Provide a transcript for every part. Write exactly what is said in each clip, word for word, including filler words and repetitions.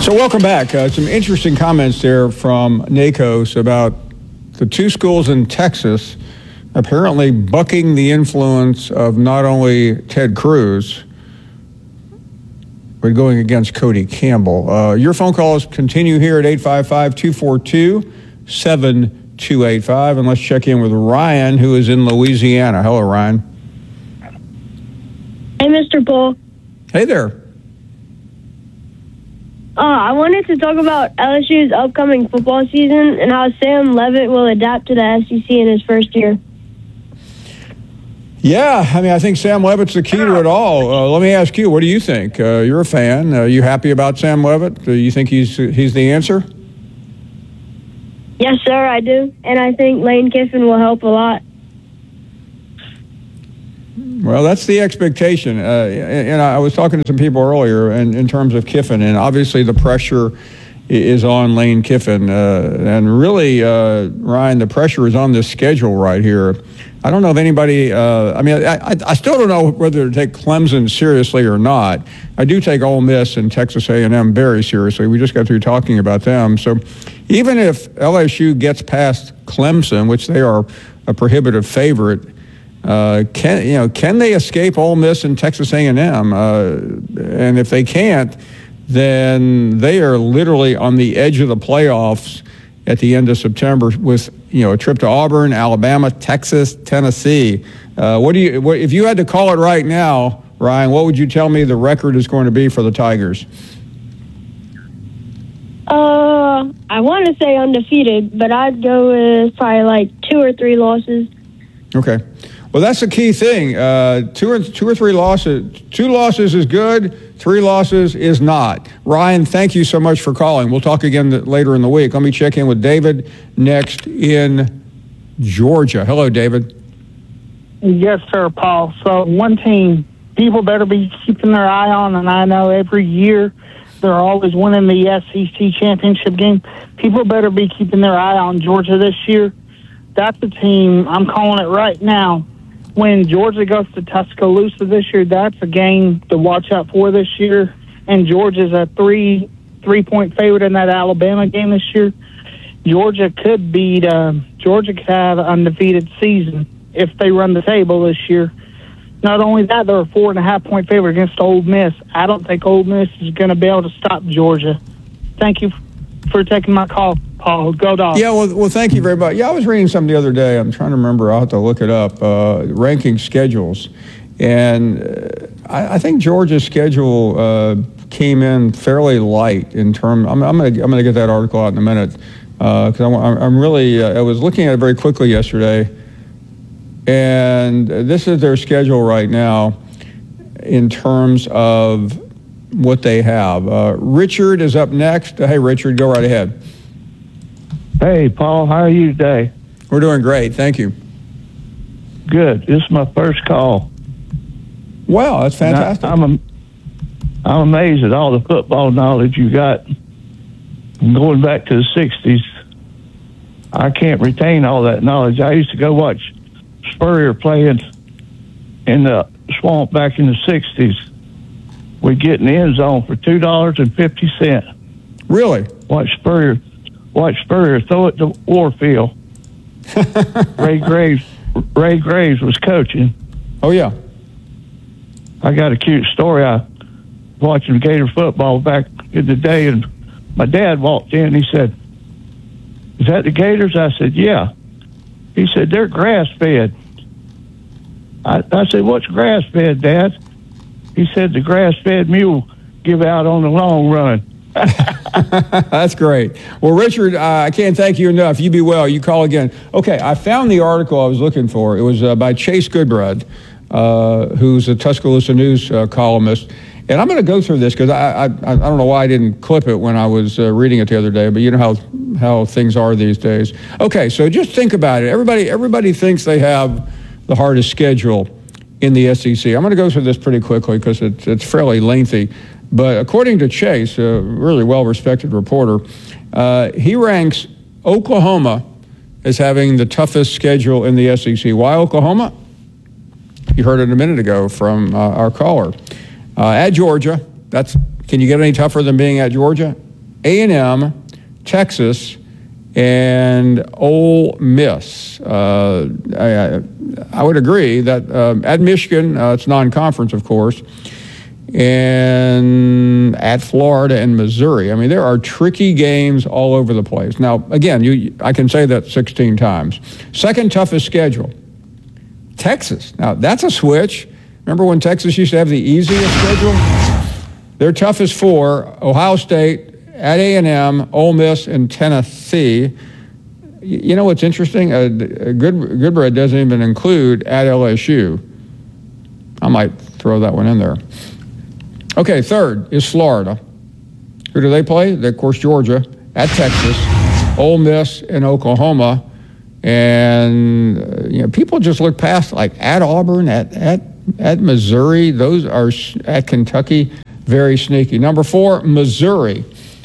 So welcome back. Uh, some interesting comments there from NACOS about the two schools in Texas apparently bucking the influence of not only Ted Cruz, but going against Cody Campbell. Uh, your phone calls continue here at eight five five, two four two, seven two eight five. And let's check in with Ryan, who is in Louisiana. Hello, Ryan. Hey, Mister Bull. Hey there. Uh, I wanted to talk about L S U's upcoming football season and how Sam Leavitt will adapt to the S E C in his first year. Yeah, I mean, I think Sam Leavitt's the key to it all. Uh, let me ask you, what do you think? Uh, you're a fan. Are you happy about Sam Leavitt? Do you think he's he's the answer? Yes, sir, I do. And I think Lane Kiffin will help a lot. Well, that's the expectation. Uh, and I was talking to some people earlier in, in terms of Kiffin, and obviously the pressure is on Lane Kiffin. Uh, and really, uh, Ryan, the pressure is on this schedule right here. I don't know if anybody, uh, I mean, I, I still don't know whether to take Clemson seriously or not. I do take Ole Miss and Texas A and M very seriously. We just got through talking about them. So even if L S U gets past Clemson, which they are a prohibitive favorite, uh, can you know can they escape Ole Miss and Texas A and M? Uh, and if they can't, then they are literally on the edge of the playoffs at the end of September with, you know, a trip to Auburn, Alabama, Texas, Tennessee. Uh, what do you, what, if you had to call it right now, Ryan, what would you tell me the record is going to be for the Tigers? Uh, I want to say undefeated, but I'd go with probably like two or three losses. Okay. Well, that's the key thing. Uh, two or two or three losses. Two losses is good. Three losses is not. Ryan, thank you so much for calling. We'll talk again later in the week. Let me check in with David next in Georgia. Hello, David. Yes, sir, Paul. So one team people better be keeping their eye on, and I know every year they're always winning the S E C championship game. People better be keeping their eye on Georgia this year. That's a team, I'm calling it right now. When Georgia goes to Tuscaloosa this year, that's a game to watch out for this year. And Georgia's a three, three-point favorite in that Alabama game this year. Georgia could beat, uh, Georgia could have an undefeated season if they run the table this year. Not only that, they're a four-and-a-half-point favorite against Ole Miss. I don't think Ole Miss is going to be able to stop Georgia. Thank you for taking my call, Paul. Go Dogs. Yeah, well, well, thank you very much. Yeah, I was reading something the other day. I'm trying to remember. I'll have to look it up. Uh, ranking schedules. And uh, I, I think Georgia's schedule uh, came in fairly light in terms. I'm, I'm going to I'm gonna get that article out in a minute because uh, I'm, I'm really, uh, I was looking at it very quickly yesterday. And this is their schedule right now in terms of what they have. Uh, Richard is up next. Hey, Richard, go right ahead. Hey, Paul, how are you today? We're doing great. Thank you. Good. This is my first call. Wow, that's fantastic. I, I'm, am, I'm amazed at all the football knowledge you got. Going back to the sixties, I can't retain all that knowledge. I used to go watch Spurrier playing in the swamp back in the sixties. We'd get in the end zone for two dollars and fifty cents. Really? Watch Spurrier, watch Spurrier throw it to Warfield. Ray Graves, Ray Graves was coaching. Oh, yeah. I got a cute story. I was watching Gator football back in the day, and my dad walked in and he said, "Is that the Gators?" I said, "Yeah." He said, "They're grass-fed." I, I said, "What's grass-fed, Dad?" He said, "The grass-fed mule give out on the long run." That's great. Well, Richard, uh, I can't thank you enough. You be well. You call again. Okay, I found the article I was looking for. It was uh, by Chase Goodbread, uh, who's a Tuscaloosa News uh, columnist. And I'm going to go through this because I, I I don't know why I didn't clip it when I was uh, reading it the other day, but you know how how things are these days. Okay, so just think about it. Everybody everybody thinks they have the hardest schedule in the S E C. I'm going to go through this pretty quickly because it's, it's fairly lengthy. But according to Chase, a really well-respected reporter, uh, he ranks Oklahoma as having the toughest schedule in the S E C. Why Oklahoma? You heard it a minute ago from uh, our caller. Uh, at Georgia, that's can you get any tougher than being at Georgia? A and M, Texas, and Ole Miss. Uh, I, I would agree that uh, at Michigan, uh, it's non-conference, of course, and at Florida and Missouri. I mean, there are tricky games all over the place. Now, again, you, I can say that sixteen times. Second toughest schedule, Texas. Now, that's a switch. Remember when Texas used to have the easiest schedule? Their toughest four, Ohio State, at A and M, Ole Miss, and Tennessee. You know what's interesting? Uh, Good, Goodbread doesn't even include at L S U. I might throw that one in there. Okay, third is Florida. Who do they play? They, of course, Georgia, at Texas, Ole Miss, and Oklahoma. And uh, you know, people just look past, like at Auburn, at at at Missouri. Those are at Kentucky, very sneaky. Number four, Missouri.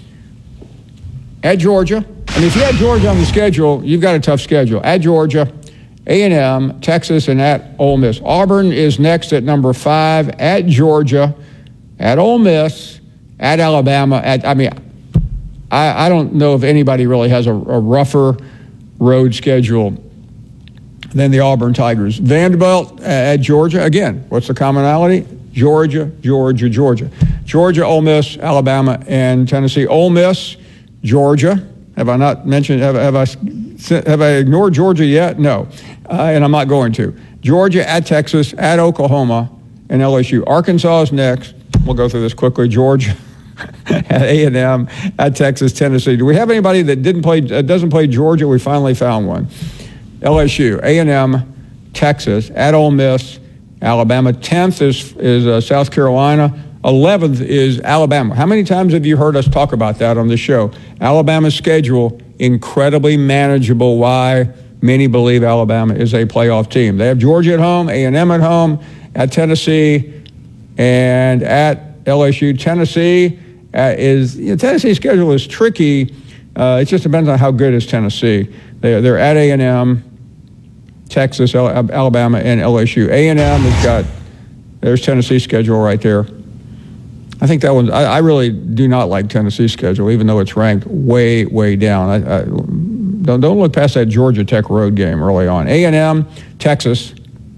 At Georgia. I mean, if you had Georgia on the schedule, you've got a tough schedule. At Georgia, A and M, Texas, and at Ole Miss. Auburn is next at number five. At Georgia, at Ole Miss, at Alabama. At I mean, I, I don't know if anybody really has a, a rougher road schedule than the Auburn Tigers. Vanderbilt at Georgia. Again, what's the commonality? Georgia, Georgia, Georgia. Georgia, Ole Miss, Alabama, and Tennessee. Ole Miss, Georgia. Have I not mentioned, have, have I have I ignored Georgia yet? No, uh, and I'm not going to. Georgia at Texas, at Oklahoma, and L S U. Arkansas is next. We'll go through this quickly. Georgia at A and M, at Texas, Tennessee. Do we have anybody that didn't play, uh, doesn't play Georgia? We finally found one. L S U, A and M, Texas, at Ole Miss, Alabama. tenth is, is uh, South Carolina. eleventh is Alabama. How many times have you heard us talk about that on this show? Alabama's schedule, incredibly manageable. Why? Many believe Alabama is a playoff team. They have Georgia at home, A and M at home, at Tennessee, and at L S U. Tennessee uh, is, you know, Tennessee's schedule is tricky. Uh, it just depends on how good is Tennessee. They're, they're at A and M, Texas, Alabama, and L S U. A and M has got, there's Tennessee's schedule right there. I think that one, I, I really do not like Tennessee's schedule, even though it's ranked way, way down. I, I, don't, don't look past that Georgia Tech road game early on. A and M, Texas,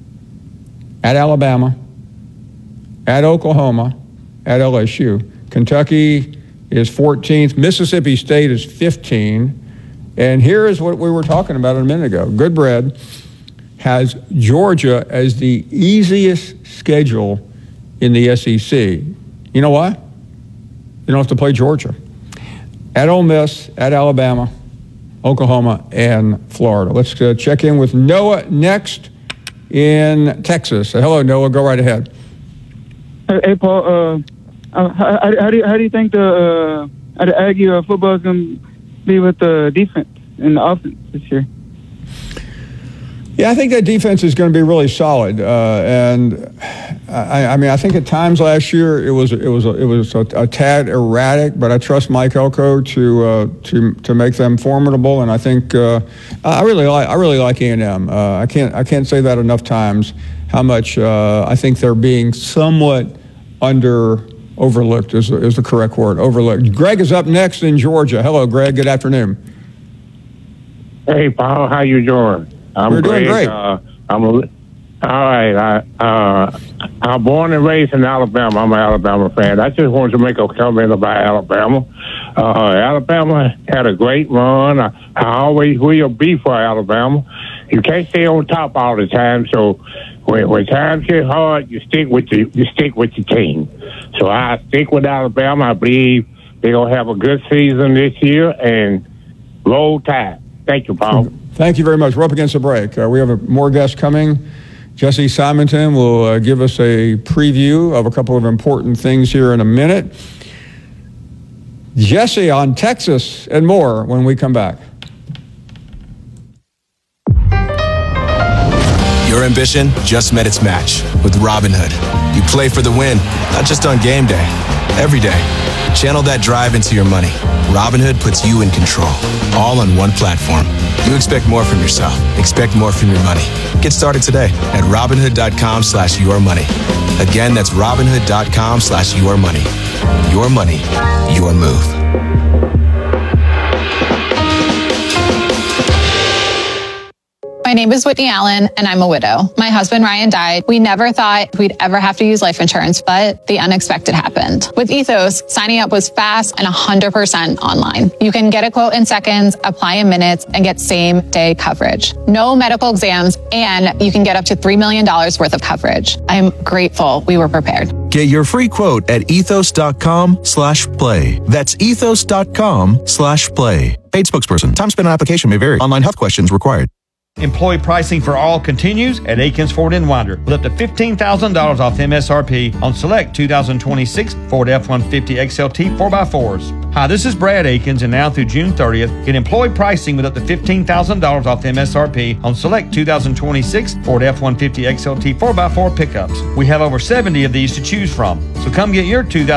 at Alabama, at Oklahoma, at L S U. Kentucky is fourteenth. Mississippi State is fifteen. And here is what we were talking about a minute ago. Goodbread has Georgia as the easiest schedule in the S E C. You know why? You don't have to play Georgia. At Ole Miss, at Alabama, Oklahoma, and Florida. Let's uh, check in with Noah next in Texas. Uh, hello, Noah. Go right ahead. Hey, hey Paul. Uh, uh, how, how do you, how do you think the uh, the Aggie uh, football is going to be with the defense and the offense this year? Yeah, I think that defense is going to be really solid, uh, and I, I mean, I think at times last year it was it was a, it was a, a tad erratic, but I trust Mike Elko to uh, to to make them formidable, and I think uh, I really like I really like A and M. Uh, I can't I can't say that enough times how much uh, I think they're being somewhat under overlooked is is the correct word, overlooked. Greg is up next in Georgia. Hello, Greg. Good afternoon. Hey, Paul. How you doing? I'm We're doing Greg. great. Uh, I'm a, all right. I, uh, I'm born and raised in Alabama. I'm an Alabama fan. I just wanted to make a comment about Alabama. Uh, Alabama had a great run. I, I always will be for Alabama. You can't stay on top all the time, so when, when times get hard, you stick with the you stick with the team. So I stick with Alabama. I believe they're gonna have a good season this year and roll tide. Thank you, Paul. Thank you very much. We're up against the break. Uh, we have a, more guests coming. Jesse Simonton will uh, give us a preview of a couple of important things here in a minute. Jesse on Texas and more when we come back. Your ambition just met its match with Robinhood. You play for the win, not just on game day, every day. Channel that drive into your money. Robinhood puts you in control, all on one platform. You expect more from yourself. Expect more from your money. Get started today at Robinhood.com slash your money. Again, that's Robinhood.com slash your money. Your money, your move. My name is Whitney Allen, and I'm a widow. My husband, Ryan, died. We never thought we'd ever have to use life insurance, but the unexpected happened. With Ethos, signing up was fast and one hundred percent online. You can get a quote in seconds, apply in minutes, and get same-day coverage. No medical exams, and you can get up to three million dollars worth of coverage. I'm grateful we were prepared. Get your free quote at ethos.com slash play. That's ethos.com slash play. Paid spokesperson. Time spent on application may vary. Online health questions required. Employee pricing for all continues at Aikens Ford in Winder with up to fifteen thousand dollars off M S R P on select two thousand twenty-six Ford F one fifty X L T four by fours. Hi, this is Brad Aikens, and now through June thirtieth, get employee pricing with up to fifteen thousand dollars off M S R P on select two thousand twenty-six Ford F one fifty X L T four by four pickups. We have over seventy of these to choose from, so come get your two thousand